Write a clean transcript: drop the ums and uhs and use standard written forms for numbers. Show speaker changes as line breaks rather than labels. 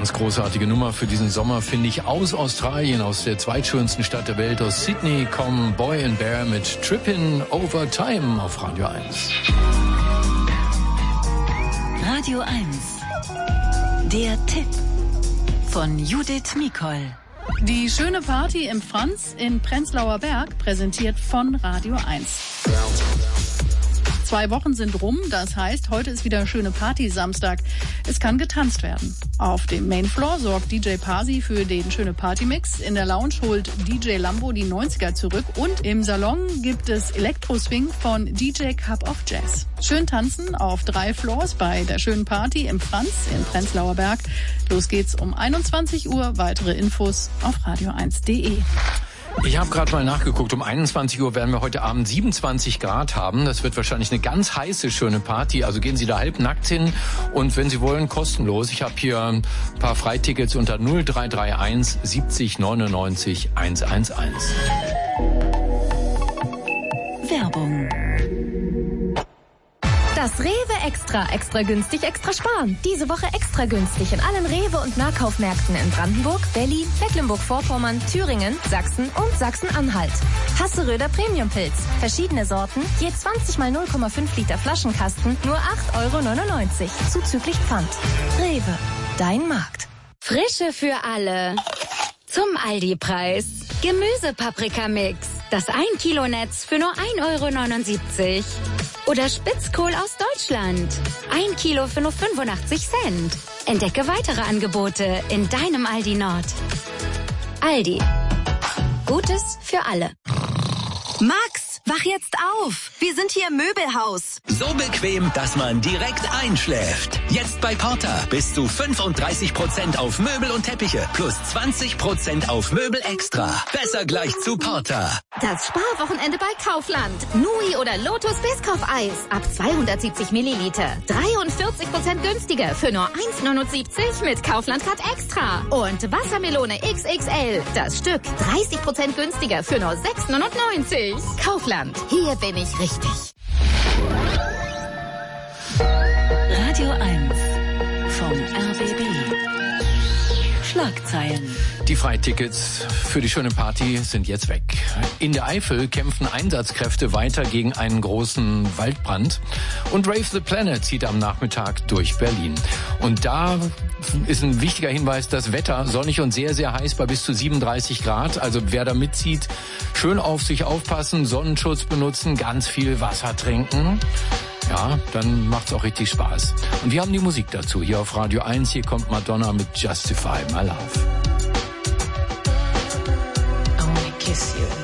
ganz großartige Nummer für diesen Sommer, finde ich, aus Australien, aus der zweitschönsten Stadt der Welt, aus Sydney, kommen Boy and Bear mit Trippin' Over Time auf Radio 1.
Radio 1, der Tipp von Judith Mikol.
Die schöne Party im Franz in Prenzlauer Berg, präsentiert von Radio 1. 2 Wochen sind rum, das heißt, heute ist wieder schöne Party-Samstag. Es kann getanzt werden. Auf dem Mainfloor sorgt DJ Pasi für den schöne Party-Mix. In der Lounge holt DJ Lambo die 90er zurück. Und im Salon gibt es Elektro-Swing von DJ Cup of Jazz. Schön tanzen auf 3 Floors bei der schönen Party im Franz in Prenzlauer Berg. Los geht's um 21 Uhr. Weitere Infos auf radio1.de.
Ich habe gerade mal nachgeguckt, um 21 Uhr werden wir heute Abend 27 Grad haben. Das wird wahrscheinlich eine ganz heiße, schöne Party. Also gehen Sie da halbnackt hin und wenn Sie wollen, kostenlos. Ich habe hier ein paar Freitickets unter 0331 70 99 111.
Werbung.
Das Rewe Extra günstig, extra sparen. Diese Woche extra günstig in allen Rewe- und Nahkaufmärkten in Brandenburg, Berlin, Mecklenburg-Vorpommern, Thüringen, Sachsen und Sachsen-Anhalt. Hasseröder Premiumpilz. Verschiedene Sorten, je 20 mal 0,5 Liter Flaschenkasten, nur 8,99 €. Zuzüglich Pfand. Rewe, dein Markt.
Frische für alle. Zum Aldi-Preis. Gemüsepaprikamix. Das 1 Kilo Netz für nur 1,79 €. Oder Spitzkohl aus Deutschland. 1 Kilo für nur 85 Cent. Entdecke weitere Angebote in deinem Aldi Nord. Aldi. Gutes für alle.
Max, wach jetzt auf. Wir sind hier im Möbelhaus.
So bequem, dass man direkt einschläft. Jetzt bei Porter bis zu 35% auf Möbel und Teppiche plus 20% auf Möbel extra. Besser gleich zu Porter.
Das Sparwochenende bei Kaufland. Nui oder Lotus Biscoff-Eis ab 270 Milliliter. 43% günstiger für nur 1,79 € mit Kaufland-Card extra. Und Wassermelone XXL. Das Stück 30% günstiger für nur 6,99 €. Kaufland. Hier bin ich richtig.
Radio 1 vom RBB. Schlagzeilen.
Die Freitickets für die schöne Party sind jetzt weg. In der Eifel kämpfen Einsatzkräfte weiter gegen einen großen Waldbrand. Und Rave the Planet zieht am Nachmittag durch Berlin. Und da ist ein wichtiger Hinweis, das Wetter sonnig und sehr, sehr heiß bei bis zu 37 Grad. Also wer da mitzieht, schön auf sich aufpassen, Sonnenschutz benutzen, ganz viel Wasser trinken. Ja, dann macht's auch richtig Spaß. Und wir haben die Musik dazu hier auf Radio 1. Hier kommt Madonna mit Justify My Love.
I wanna kiss you.